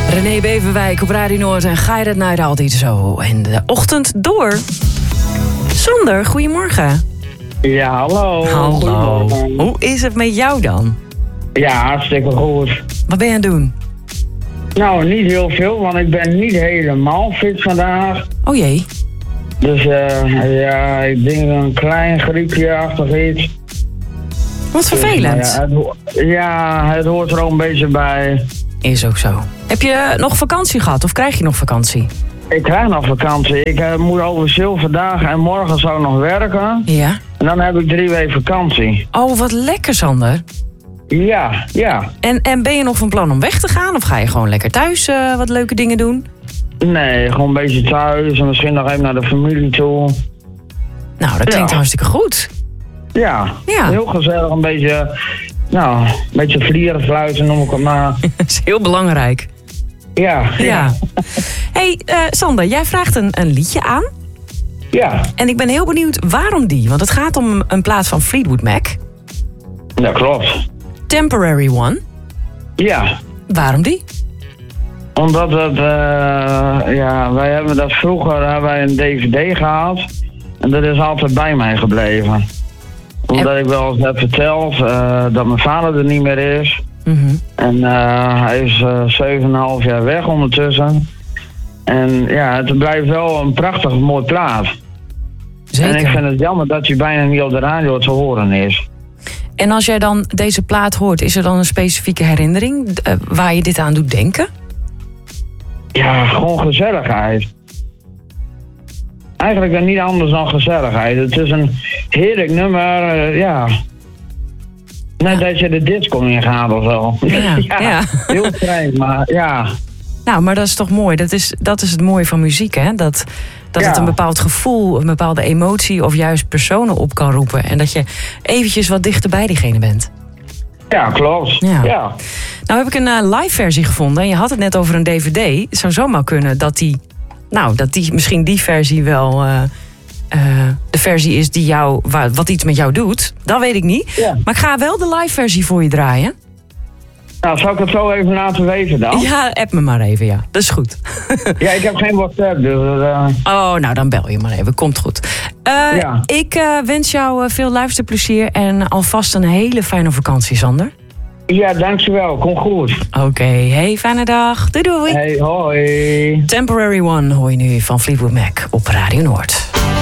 René Beverwijk op Radio Noord en Geirat Night altijd zo. En de ochtend door. Sander, goedemorgen. Ja, hallo. Hallo. Hoe is het met jou dan? Ja, hartstikke goed. Wat ben je aan het doen? Nou, niet heel veel, want ik ben niet helemaal fit vandaag. Oh jee. Dus ja, ik denk een klein griepje-achtig iets. Wat vervelend. Dus, het hoort er ook een beetje bij. Is ook zo. Heb je nog vakantie gehad of krijg je nog vakantie? Ik krijg nog vakantie. Ik moet over zoveel dagen en morgen zou ik nog werken. Ja. En dan heb ik 3 weken vakantie. Oh, wat lekker, Sander. Ja. En ben je nog van plan om weg te gaan? Of ga je gewoon lekker thuis wat leuke dingen doen? Nee, gewoon een beetje thuis en misschien nog even naar de familie toe. Nou, dat klinkt hartstikke goed. Ja, heel gezellig. Een beetje vlieren, fluiten, noem ik het maar. Dat is heel belangrijk. Ja. Hey, Sander, jij vraagt een liedje aan. Ja. En ik ben heel benieuwd waarom die. Want het gaat om een plaat van Fleetwood Mac. Ja, klopt. Temporary One. Ja. Waarom die? Omdat wij hebben dat vroeger een DVD gehad. En dat is altijd bij mij gebleven. Omdat ik wel eens heb verteld dat mijn vader er niet meer is. Mm-hmm. En hij is 7,5 jaar weg ondertussen. En ja, het blijft wel een prachtig mooi plaat. Zeker. En ik vind het jammer dat hij bijna niet op de radio te horen is. En als jij dan deze plaat hoort, is er dan een specifieke herinnering waar je dit aan doet denken? Ja, gewoon gezelligheid. Eigenlijk niet anders dan gezelligheid. Het is een heerlijk nummer, Net dat je de disco ingaat of zo. Ja. Heel vreemd, maar ja. Nou, maar dat is toch mooi. Dat is het mooie van muziek, hè? Dat het een bepaald gevoel, een bepaalde emotie of juist personen op kan roepen. En dat je eventjes wat dichter bij diegene bent. Ja, klopt. Ja. Nou heb ik een live versie gevonden. En je had het net over een DVD. Het zou zomaar kunnen dat misschien die versie wel de versie is die wat iets met jou doet. Dat weet ik niet. Ja. Maar ik ga wel de live versie voor je draaien. Nou, zal ik het zo even laten weten dan? Ja, app me maar even, ja. Dat is goed. Ja, ik heb geen WhatsApp, dus... Oh, nou, dan bel je maar even. Komt goed. Ik wens jou veel luisterplezier en alvast een hele fijne vakantie, Sander. Ja, dankjewel. Kom goed. Oké, hey, fijne dag. Doei doei. Hey, hoi. Temporary One hoor je nu van Fleetwood Mac op Radio Noord.